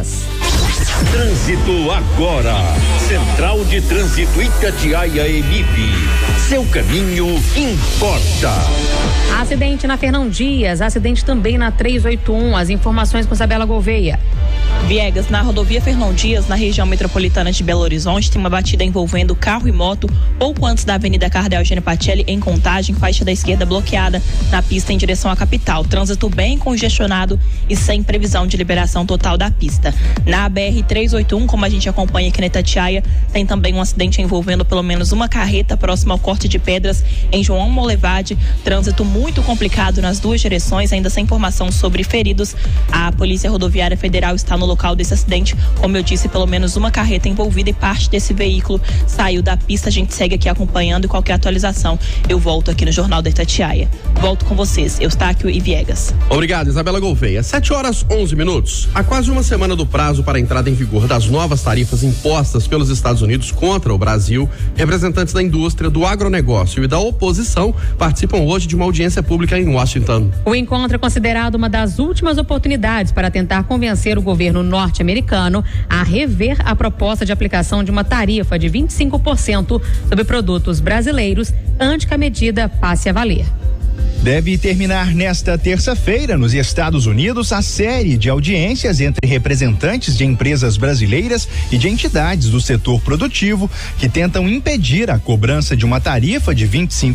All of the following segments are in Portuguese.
10. Trânsito agora. Central de Trânsito Itatiaia EMIP. Seu caminho importa. Acidente na Fernão Dias, acidente também na 381. As informações com Isabela Gouveia. Viegas, na rodovia Fernão Dias, na região metropolitana de Belo Horizonte, tem uma batida envolvendo carro e moto, pouco antes da Avenida Cardeal Eugênio Pacelli, em Contagem, faixa da esquerda bloqueada na pista em direção à capital. Trânsito bem congestionado e sem previsão de liberação total da pista. Na BR-381, como a gente acompanha aqui na Itatiaia, tem também um acidente envolvendo pelo menos uma carreta próximo ao corte de pedras em João Molevade. Trânsito muito complicado nas duas direções, ainda sem informação sobre feridos. A Polícia Rodoviária Federal está no local desse acidente. Como eu disse, pelo menos uma carreta envolvida e parte desse veículo saiu da pista. A gente segue aqui acompanhando e qualquer atualização eu volto aqui no Jornal da Itatiaia. Volto com vocês, Eustáquio e Viegas. Obrigado, Isabela Gouveia. 7h11. Há quase uma semana do prazo para a entrada em vigor das novas tarifas impostas pelos Estados Unidos contra o Brasil, representantes da indústria, do agronegócio e da oposição participam hoje de uma audiência pública em Washington. O encontro é considerado uma das últimas oportunidades para tentar convencer o governo norte-americano a rever a proposta de aplicação de uma tarifa de 25% sobre produtos brasileiros antes que a medida passe a valer. Deve terminar nesta terça-feira, nos Estados Unidos, a série de audiências entre representantes de empresas brasileiras e de entidades do setor produtivo que tentam impedir a cobrança de uma tarifa de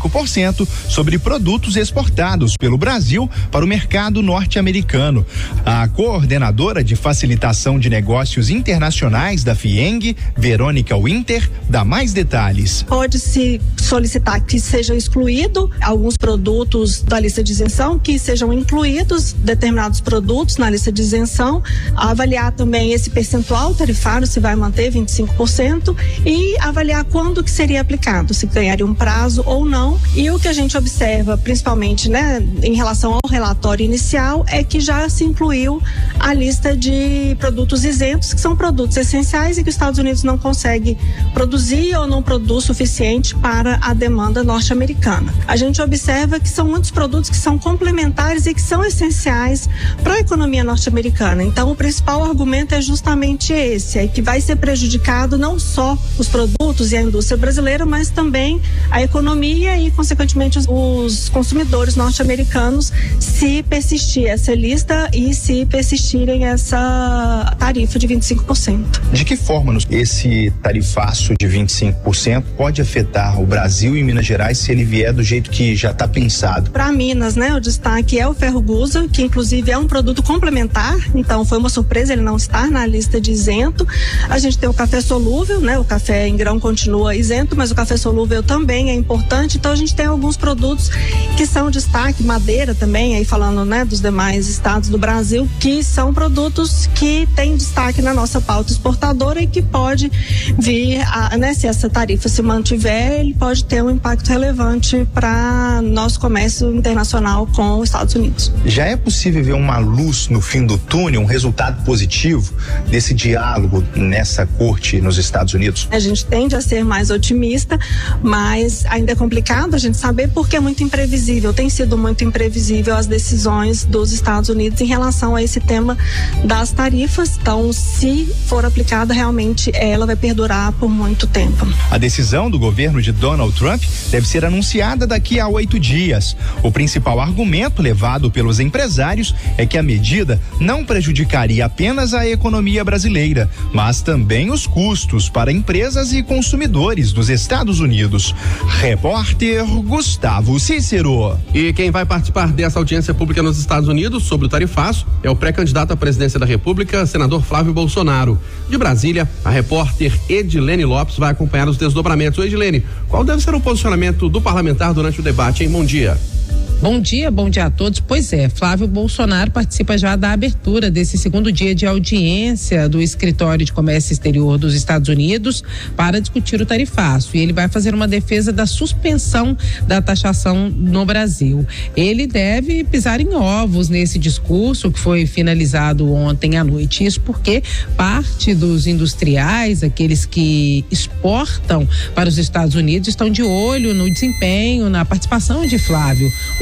25% sobre produtos exportados pelo Brasil para o mercado norte-americano. A coordenadora de facilitação de negócios internacionais da FIENG, Verônica Winter, dá mais detalhes. Pode-se solicitar que seja excluído alguns produtos da lista de isenção, que sejam incluídos determinados produtos na lista de isenção, avaliar também esse percentual tarifário, se vai manter 25%, e avaliar quando que seria aplicado, se ganharia um prazo ou não. E o que a gente observa, principalmente, em relação ao relatório inicial, é que já se incluiu a lista de produtos isentos, que são produtos essenciais e que os Estados Unidos não consegue produzir ou não produz suficiente para a demanda norte-americana. A gente observa que são muitos produtos que são complementares e que são essenciais para a economia norte-americana. Então, o principal argumento é justamente esse, é que vai ser prejudicado não só os produtos e a indústria brasileira, mas também a economia e, consequentemente, os consumidores norte-americanos, se persistir essa lista e se persistirem essa tarifa de 25%. De que forma esse tarifaço de 25% pode afetar o Brasil e Minas Gerais se ele vier do jeito que já está pensado? Para Minas, o destaque é o ferro gusa, que inclusive é um produto complementar, então foi uma surpresa ele não estar na lista de isento. A gente tem o café solúvel, o café em grão continua isento, mas o café solúvel também é importante, então a gente tem alguns produtos que são destaque, madeira também, aí falando, dos demais estados do Brasil, que são produtos que têm destaque na nossa pauta exportadora e que pode vir, se essa tarifa se mantiver, ele pode ter um impacto relevante para nosso comércio internacional com os Estados Unidos. Já é possível ver uma luz no fim do túnel, um resultado positivo desse diálogo nessa corte nos Estados Unidos? A gente tende a ser mais otimista, mas ainda é complicado a gente saber porque é muito imprevisível, tem sido muito imprevisível as decisões dos Estados Unidos em relação a esse tema das tarifas. Então, se for aplicada, realmente ela vai perdurar por muito tempo. A decisão do governo de Donald Trump deve ser anunciada daqui a 8 dias. O principal argumento levado pelos empresários é que a medida não prejudicaria apenas a economia brasileira, mas também os custos para empresas e consumidores dos Estados Unidos. Repórter Gustavo Cícero. E quem vai participar dessa audiência pública nos Estados Unidos sobre o tarifaço é o pré-candidato à presidência da República, senador Flávio Bolsonaro. De Brasília, a repórter Edilene Lopes vai acompanhar os desdobramentos. Oi, Edilene, qual deve ser o posicionamento do parlamentar durante o debate, hein? Bom dia. Bom dia a todos. Pois é, Flávio Bolsonaro participa já da abertura desse segundo dia de audiência do Escritório de Comércio Exterior dos Estados Unidos para discutir o tarifaço, e ele vai fazer uma defesa da suspensão da taxação no Brasil. Ele deve pisar em ovos nesse discurso que foi finalizado ontem à noite, isso porque parte dos industriais, aqueles que exportam para os Estados Unidos, estão de olho no desempenho, na participação de Flávio. O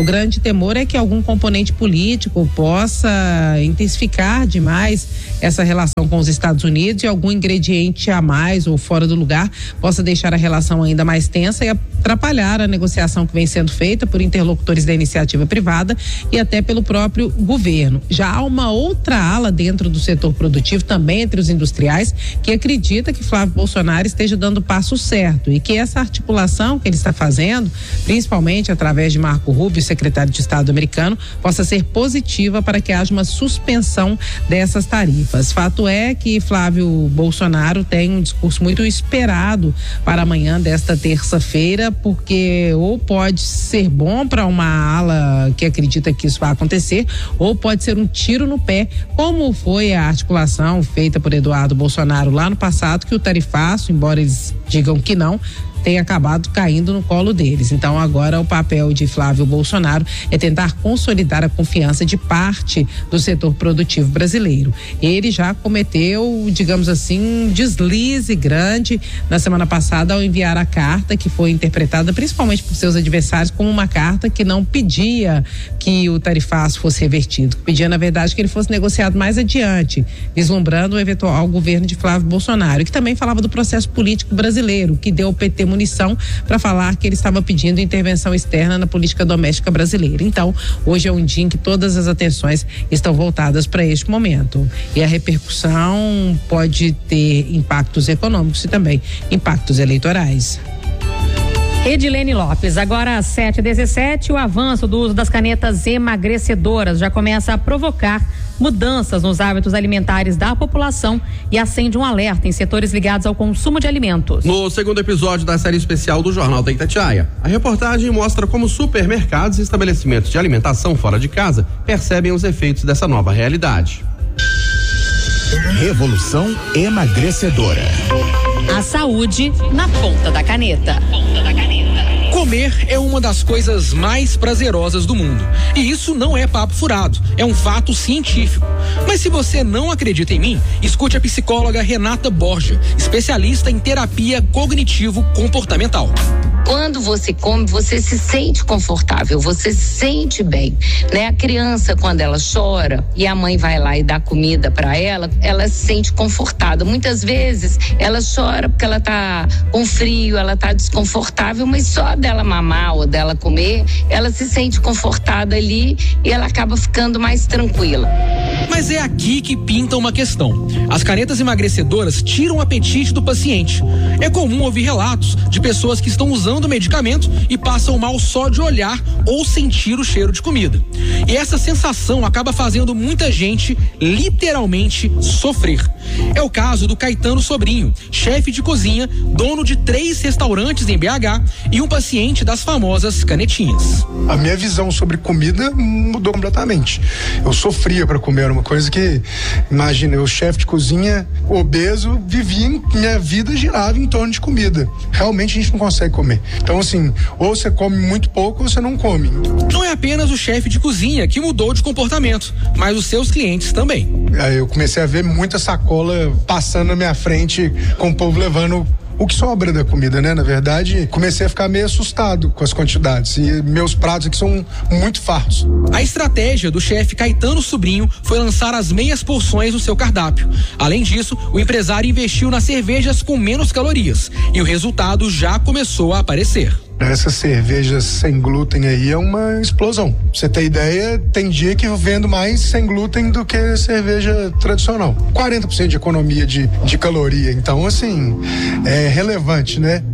O grande temor é que algum componente político possa intensificar demais essa relação com os Estados Unidos e algum ingrediente a mais ou fora do lugar possa deixar a relação ainda mais tensa e atrapalhar a negociação que vem sendo feita por interlocutores da iniciativa privada e até pelo próprio governo. Já há uma outra ala dentro do setor produtivo, também entre os industriais, que acredita que Flávio Bolsonaro esteja dando o passo certo e que essa articulação que ele está fazendo, principalmente através de Marco Rubio, secretário de Estado americano, possa ser positiva para que haja uma suspensão dessas tarifas. Fato é que Flávio Bolsonaro tem um discurso muito esperado para amanhã desta terça-feira, porque ou pode ser bom para uma ala que acredita que isso vai acontecer, ou pode ser um tiro no pé, como foi a articulação feita por Eduardo Bolsonaro lá no passado, que o tarifaço, embora eles digam que não, tem acabado caindo no colo deles. Então agora o papel de Flávio Bolsonaro é tentar consolidar a confiança de parte do setor produtivo brasileiro. Ele já cometeu, digamos assim, um deslize grande na semana passada ao enviar a carta, que foi interpretada principalmente por seus adversários como uma carta que não pedia que o tarifaço fosse revertido, que pedia na verdade que ele fosse negociado mais adiante, vislumbrando o eventual governo de Flávio Bolsonaro, e que também falava do processo político brasileiro, que deu ao PT munição para falar que ele estava pedindo intervenção externa na política doméstica brasileira. Então, hoje é um dia em que todas as atenções estão voltadas para este momento. E a repercussão pode ter impactos econômicos e também impactos eleitorais. Edilene Lopes, agora às 7h17, o avanço do uso das canetas emagrecedoras já começa a provocar mudanças nos hábitos alimentares da população e acende um alerta em setores ligados ao consumo de alimentos. No segundo episódio da série especial do Jornal da Itatiaia, a reportagem mostra como supermercados e estabelecimentos de alimentação fora de casa percebem os efeitos dessa nova realidade. Revolução emagrecedora. A saúde na ponta da caneta. Comer é uma das coisas mais prazerosas do mundo. E isso não é papo furado, é um fato científico. Mas se você não acredita em mim, escute a psicóloga Renata Borja, especialista em terapia cognitivo-comportamental. Quando você come, você se sente confortável, você se sente bem, né? A criança, quando ela chora e a mãe vai lá e dá comida para ela se sente confortada. Muitas vezes ela chora porque ela tá com frio, ela tá desconfortável, mas só dela mamar ou dela comer, ela se sente confortada ali e ela acaba ficando mais tranquila. Mas é aqui que pinta uma questão. As canetas emagrecedoras tiram o apetite do paciente. É comum ouvir relatos de pessoas que estão usando o medicamento e passam mal só de olhar ou sentir o cheiro de comida. E essa sensação acaba fazendo muita gente literalmente sofrer. É o caso do Caetano Sobrinho, chefe de cozinha, dono de 3 restaurantes em BH e um paciente das famosas canetinhas. A minha visão sobre comida mudou completamente. Eu sofria para comer, era uma coisa que, imagina, eu chefe de cozinha, obeso, minha vida girava em torno de comida. Realmente a gente não consegue comer. Então assim, ou você come muito pouco ou você não come. Não é apenas o chefe de cozinha que mudou de comportamento, mas os seus clientes também. Aí eu comecei a ver muita sacola passando na minha frente, com o povo levando o que sobra da comida, né? Na verdade, comecei a ficar meio assustado com as quantidades e meus pratos aqui são muito fartos. A estratégia do chefe Caetano Sobrinho foi lançar as meias porções no seu cardápio. Além disso, o empresário investiu nas cervejas com menos calorias e o resultado já começou a aparecer. Essas cervejas sem glúten aí é uma explosão. Pra você ter ideia, tem dia que eu vendo mais sem glúten do que cerveja tradicional. 40% de economia de caloria. Então, assim, é relevante, né?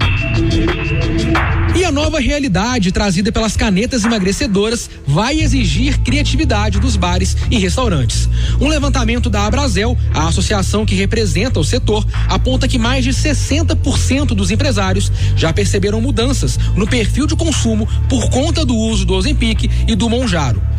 E a nova realidade trazida pelas canetas emagrecedoras vai exigir criatividade dos bares e restaurantes. Um levantamento da Abrazel, a associação que representa o setor, aponta que mais de 60% dos empresários já perceberam mudanças no perfil de consumo por conta do uso do Ozempic e do Monjaro.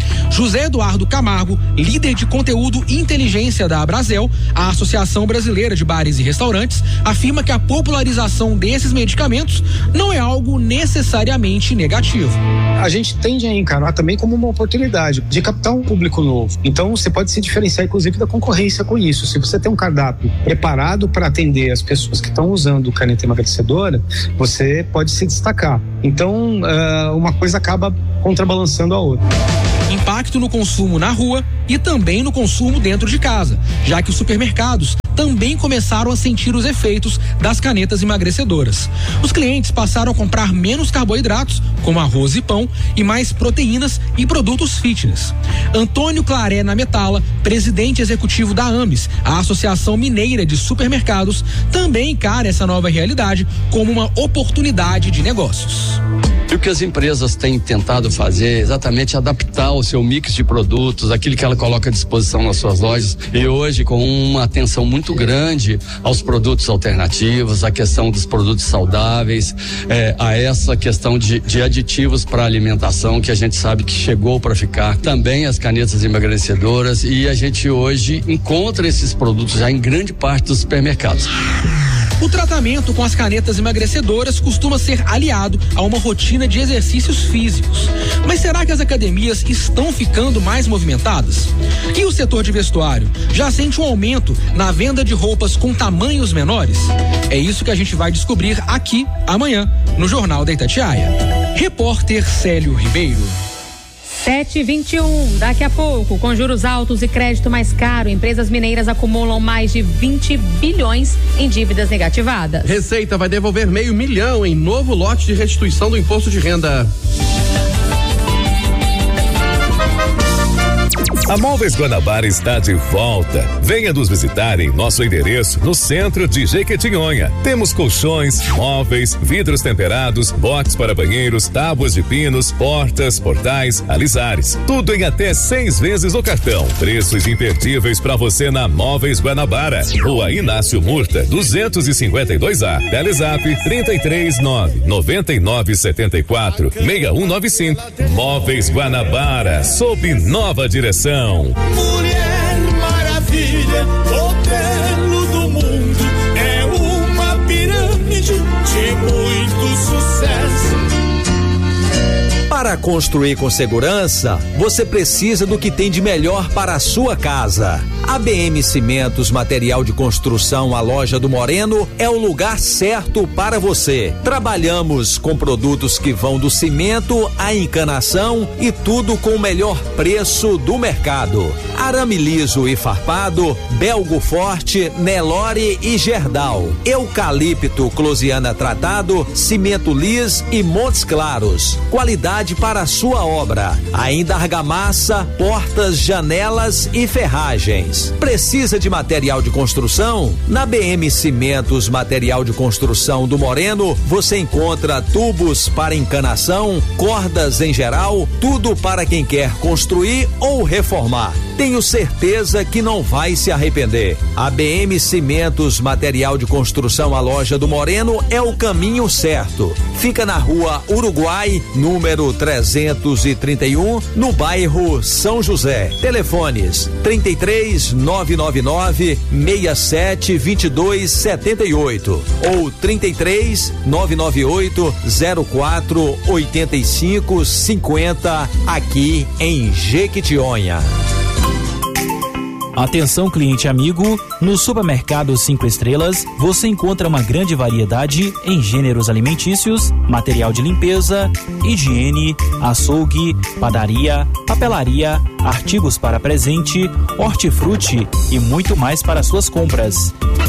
José Eduardo Camargo, líder de conteúdo e inteligência da Abrazel, a Associação Brasileira de Bares e Restaurantes, afirma que a popularização desses medicamentos não é algo necessariamente negativo. A gente tende a encarar também como uma oportunidade de captar um público novo. Então você pode se diferenciar inclusive da concorrência com isso. Se você tem um cardápio preparado para atender as pessoas que estão usando caneta emagrecedora, você pode se destacar. Então uma coisa acaba contrabalançando a outra. Impacto no consumo na rua e também no consumo dentro de casa, já que os supermercados também começaram a sentir os efeitos das canetas emagrecedoras. Os clientes passaram a comprar menos carboidratos, como arroz e pão, e mais proteínas e produtos fitness. Antônio Claré Nametala, presidente executivo da AMES, a Associação Mineira de Supermercados, também encara essa nova realidade como uma oportunidade de negócios. E o que as empresas têm tentado fazer é exatamente adaptar o seu mix de produtos, aquilo que ela coloca à disposição nas suas lojas. E hoje, com uma atenção muito grande aos produtos alternativos, a questão dos produtos saudáveis, a essa questão de aditivos para alimentação, que a gente sabe que chegou para ficar. Também as canetas emagrecedoras, e a gente hoje encontra esses produtos já em grande parte dos supermercados. O tratamento com as canetas emagrecedoras costuma ser aliado a uma rotina de exercícios físicos. Mas será que as academias estão ficando mais movimentadas? E o setor de vestuário já sente um aumento na venda de roupas com tamanhos menores? É isso que a gente vai descobrir aqui amanhã no Jornal da Itatiaia. Repórter Célio Ribeiro. 7h21, daqui a pouco, com juros altos e crédito mais caro, empresas mineiras acumulam mais de 20 bilhões em dívidas negativadas. Receita vai devolver R$500 milhão em novo lote de restituição do imposto de renda. A Móveis Guanabara está de volta. Venha nos visitar em nosso endereço no centro de Jequitinhonha. Temos colchões, móveis, vidros temperados, box para banheiros, tábuas de pinos, portas, portais, alisares. Tudo em até 6 vezes no cartão. Preços imperdíveis para você na Móveis Guanabara. Rua Inácio Murta, 252A. Telezap 339-9974-6195. Móveis Guanabara, sob nova direção. Mulher Maravilha, o belo do mundo, é uma pirâmide de muito sucesso. Para construir com segurança, você precisa do que tem de melhor para a sua casa. A BM Cimentos Material de Construção, a loja do Moreno, é o lugar certo para você. Trabalhamos com produtos que vão do cimento à encanação e tudo com o melhor preço do mercado. Arame liso e farpado, Belgo Forte, Nelore e Gerdau. Eucalipto Closiana tratado, cimento lis e Montes Claros. Qualidade para a sua obra. Ainda argamassa, portas, janelas e ferragens. Precisa de material de construção? Na BM Cimentos Material de Construção do Moreno, você encontra tubos para encanação, cordas em geral, tudo para quem quer construir ou reformar. Tenho certeza que não vai se arrepender. A BM Cimentos Material de Construção, a loja do Moreno, é o caminho certo. Fica na Rua Uruguai, número 331, no bairro São José. Telefones 33-999 67 22 78 ou 33-998 04 85 50, aqui em Jequitinhonha. Atenção, cliente amigo, no Supermercado 5 Estrelas você encontra uma grande variedade em gêneros alimentícios, material de limpeza, higiene, açougue, padaria, papelaria, artigos para presente, hortifruti e muito mais para suas compras.